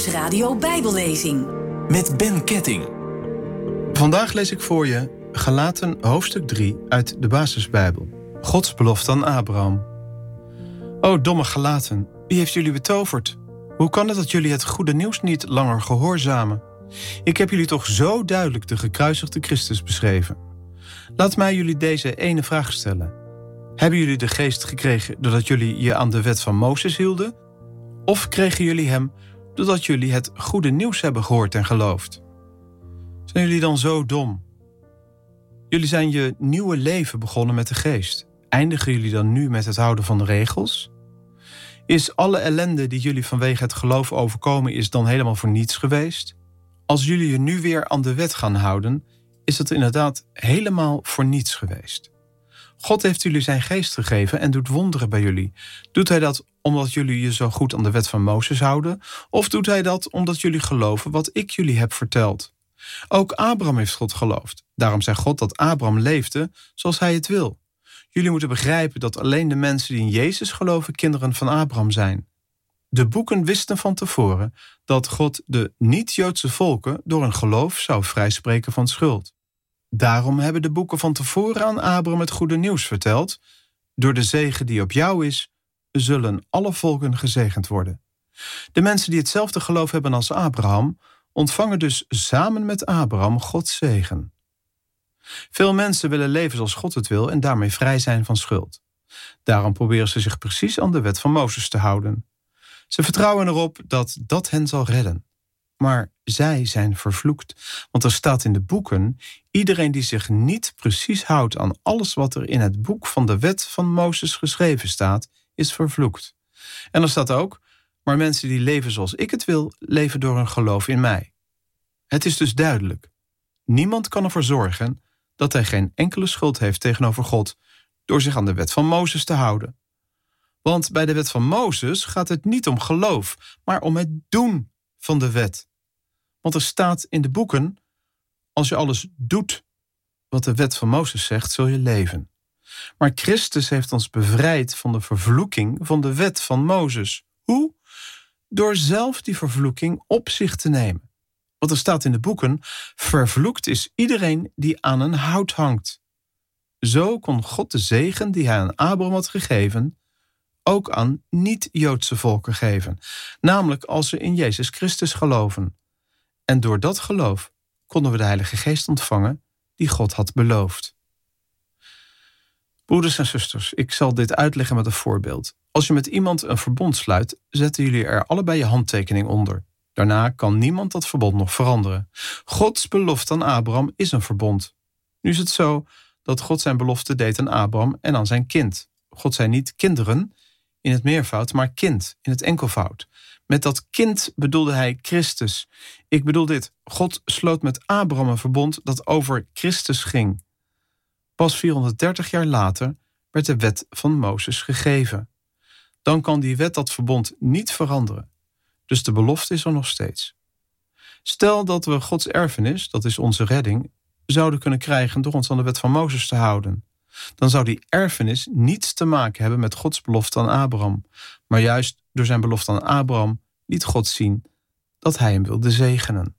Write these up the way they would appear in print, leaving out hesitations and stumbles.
Nieuwsradio Bijbellezing. Met Ben Ketting. Vandaag lees ik voor je Galaten hoofdstuk 3 uit de Basisbijbel. Gods belofte aan Abraham. O domme Galaten, wie heeft jullie betoverd? Hoe kan het dat jullie het goede nieuws niet langer gehoorzamen? Ik heb jullie toch zo duidelijk de gekruisigde Christus beschreven. Laat mij jullie deze ene vraag stellen. Hebben jullie de geest gekregen doordat jullie je aan de wet van Mozes hielden? Of kregen jullie hem doordat jullie het goede nieuws hebben gehoord en geloofd? Zijn jullie dan zo dom? Jullie zijn je nieuwe leven begonnen met de geest. Eindigen jullie dan nu met het houden van de regels? Is alle ellende die jullie vanwege het geloof overkomen is dan helemaal voor niets geweest? Als jullie je nu weer aan de wet gaan houden, is het inderdaad helemaal voor niets geweest. God heeft jullie zijn geest gegeven en doet wonderen bij jullie. Doet hij dat omdat jullie je zo goed aan de wet van Mozes houden? Of doet hij dat omdat jullie geloven wat ik jullie heb verteld? Ook Abraham heeft God geloofd. Daarom zei God dat Abraham leefde zoals hij het wil. Jullie moeten begrijpen dat alleen de mensen die in Jezus geloven kinderen van Abraham zijn. De boeken wisten van tevoren dat God de niet-Joodse volken door hun geloof zou vrijspreken van schuld. Daarom hebben de boeken van tevoren aan Abraham het goede nieuws verteld. Door de zegen die op jou is, zullen alle volken gezegend worden. De mensen die hetzelfde geloof hebben als Abraham, ontvangen dus samen met Abraham Gods zegen. Veel mensen willen leven zoals God het wil en daarmee vrij zijn van schuld. Daarom proberen ze zich precies aan de wet van Mozes te houden. Ze vertrouwen erop dat dat hen zal redden. Maar zij zijn vervloekt, want er staat in de boeken: iedereen die zich niet precies houdt aan alles wat er in het boek van de wet van Mozes geschreven staat, is vervloekt. En er staat ook: maar mensen die leven zoals ik het wil, leven door hun geloof in mij. Het is dus duidelijk. Niemand kan ervoor zorgen dat hij geen enkele schuld heeft tegenover God door zich aan de wet van Mozes te houden. Want bij de wet van Mozes gaat het niet om geloof, maar om het doen van de wet. Want er staat in de boeken: als je alles doet wat de wet van Mozes zegt, zul je leven. Maar Christus heeft ons bevrijd van de vervloeking van de wet van Mozes. Hoe? Door zelf die vervloeking op zich te nemen. Want er staat in de boeken: vervloekt is iedereen die aan een hout hangt. Zo kon God de zegen die hij aan Abraham had gegeven ook aan niet-Joodse volken geven. Namelijk als ze in Jezus Christus geloven. En door dat geloof konden we de Heilige Geest ontvangen die God had beloofd. Broeders en zusters, ik zal dit uitleggen met een voorbeeld. Als je met iemand een verbond sluit, zetten jullie er allebei je handtekening onder. Daarna kan niemand dat verbond nog veranderen. Gods belofte aan Abraham is een verbond. Nu is het zo dat God zijn belofte deed aan Abraham en aan zijn kind. God zei niet kinderen in het meervoud, maar kind in het enkelvoud. Met dat kind bedoelde hij Christus. Ik bedoel dit: God sloot met Abraham een verbond dat over Christus ging. Pas 430 jaar later werd de wet van Mozes gegeven. Dan kan die wet dat verbond niet veranderen. Dus de belofte is er nog steeds. Stel dat we Gods erfenis, dat is onze redding, zouden kunnen krijgen door ons aan de wet van Mozes te houden. Dan zou die erfenis niets te maken hebben met Gods belofte aan Abraham. Maar juist door zijn belofte aan Abraham liet God zien dat hij hem wilde zegenen.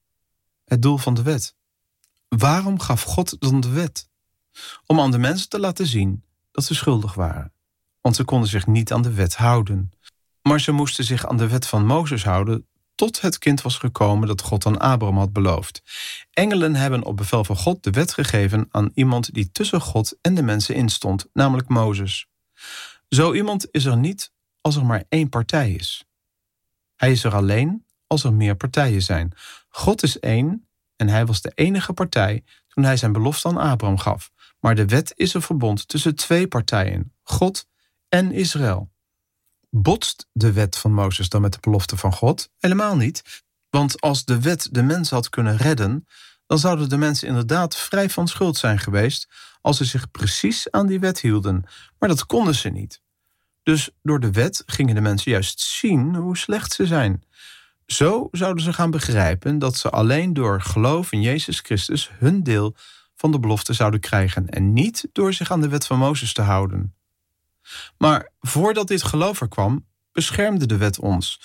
Het doel van de wet. Waarom gaf God dan de wet? Om aan de mensen te laten zien dat ze schuldig waren. Want ze konden zich niet aan de wet houden. Maar ze moesten zich aan de wet van Mozes houden tot het kind was gekomen dat God aan Abraham had beloofd. Engelen hebben op bevel van God de wet gegeven aan iemand die tussen God en de mensen instond, namelijk Mozes. Zo iemand is er niet als er maar één partij is. Hij is er alleen als er meer partijen zijn. God is één en hij was de enige partij toen hij zijn belofte aan Abraham gaf. Maar de wet is een verbond tussen twee partijen, God en Israël. Botst de wet van Mozes dan met de belofte van God? Helemaal niet. Want als de wet de mensen had kunnen redden, dan zouden de mensen inderdaad vrij van schuld zijn geweest als ze zich precies aan die wet hielden. Maar dat konden ze niet. Dus door de wet gingen de mensen juist zien hoe slecht ze zijn. Zo zouden ze gaan begrijpen dat ze alleen door geloof in Jezus Christus hun deel van de belofte zouden krijgen en niet door zich aan de wet van Mozes te houden. Maar voordat dit geloof er kwam, beschermde de wet ons.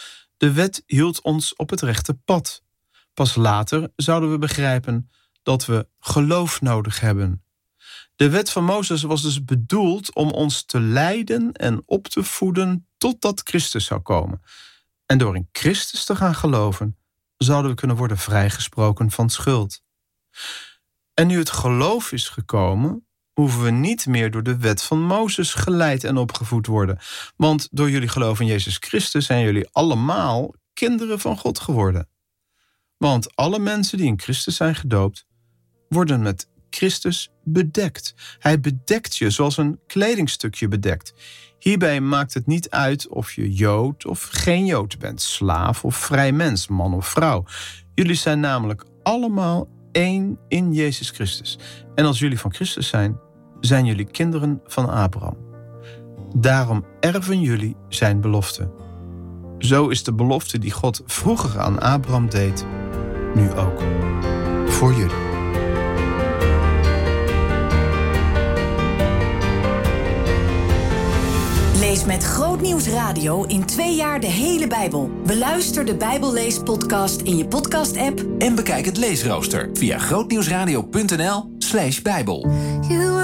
De wet hield ons op het rechte pad. Pas later zouden we begrijpen dat we geloof nodig hebben. De wet van Mozes was dus bedoeld om ons te leiden en op te voeden totdat Christus zou komen. En door in Christus te gaan geloven, zouden we kunnen worden vrijgesproken van schuld. En nu het geloof is gekomen, hoeven we niet meer door de wet van Mozes geleid en opgevoed worden. Want door jullie geloof in Jezus Christus zijn jullie allemaal kinderen van God geworden. Want alle mensen die in Christus zijn gedoopt, worden met Christus bedekt. Hij bedekt je zoals een kledingstukje bedekt. Hierbij maakt het niet uit of je Jood of geen Jood bent, slaaf of vrij mens, man of vrouw. Jullie zijn namelijk allemaal één in Jezus Christus. En als jullie van Christus zijn, zijn jullie kinderen van Abraham. Daarom erven jullie zijn belofte. Zo is de belofte die God vroeger aan Abraham deed, nu ook voor jullie. Lees met Grootnieuws Radio in 2 jaar de hele Bijbel. Beluister de Bijbelleespodcast in je podcast-app en bekijk het leesrooster via grootnieuwsradio.nl/Bijbel.